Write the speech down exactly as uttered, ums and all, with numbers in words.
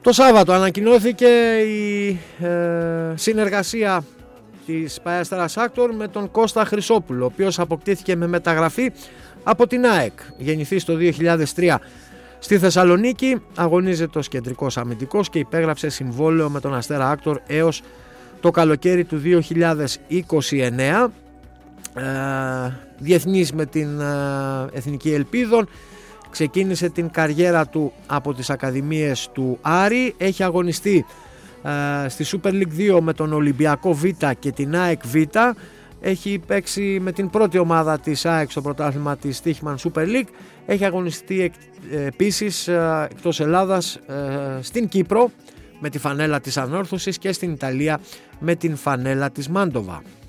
Το Σάββατο ανακοινώθηκε η ε, συνεργασία της Παέσταρας Άκτορ με τον Κώστα Χρυσόπουλο, ο οποίος αποκτήθηκε με μεταγραφή από την ΑΕΚ. Γεννηθής το δύο χιλιάδες τρία στη Θεσσαλονίκη, αγωνίζεται ως κεντρικός αμυντικός και υπέγραψε συμβόλαιο με τον Αστέρα Άκτορ έως το καλοκαίρι του δύο χιλιάδες είκοσι εννέα. Ε, διεθνής με την ε, Εθνική Ελπίδων, ξεκίνησε την καριέρα του από τις ακαδημίες του Άρη, έχει αγωνιστεί ε, στη Super League δύο με τον Ολυμπιακό Β και την ΑΕΚ Β, έχει παίξει με την πρώτη ομάδα της ΑΕΚ στο πρωτάθλημα της Στίχημαν Super League, έχει αγωνιστεί ε, επίσης ε, εκτός Ελλάδας ε, στην Κύπρο με τη φανέλα της Ανόρθωσης και στην Ιταλία με την φανέλα της Μάντοβα.